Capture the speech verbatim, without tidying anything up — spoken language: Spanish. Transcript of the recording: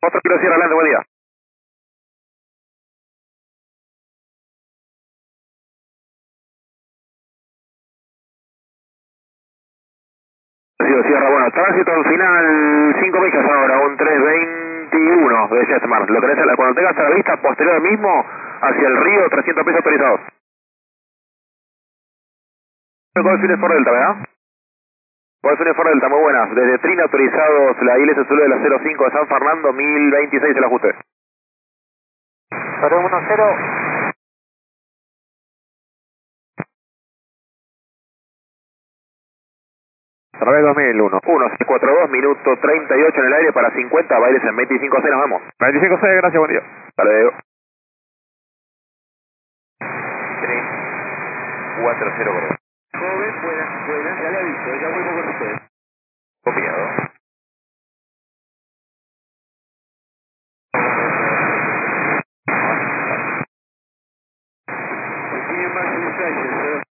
Otro kilo Sierra Adelante, buen día. Kilo Sierra, bueno, tránsito al final, cinco millas ahora, un tres veintiuno de Jetmar. Lo tenés a la- cuando tengas a la vista, posterior mismo, hacia el río, trescientos pesos autorizados. Golfines for Delta, ¿verdad? Golfines for Delta, muy buenas. Desde Trina autorizados, la I L S Azul de la cero cinco de San Fernando, mil veintiséis el ajuste. cero uno cero. Través dos mil uno. uno seis cuatro dos, minuto treinta y ocho en el aire para cincuenta, bailes en veinticinco C, nos vemos. veinticinco C, gracias, buen día. Hasta luego. tres cuatro cero. Joven, buenas, buenas, ya le aviso, ya vuelvo con ustedes. Copiado. Continue maximum station, sir.